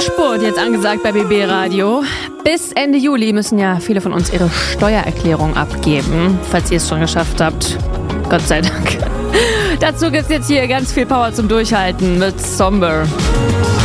Endspurt jetzt angesagt bei BB Radio. Bis Ende Juli müssen ja viele von uns ihre Steuererklärung abgeben, falls ihr es schon geschafft habt. Gott sei Dank. Dazu gibt's jetzt hier ganz viel Power zum Durchhalten mit Somber.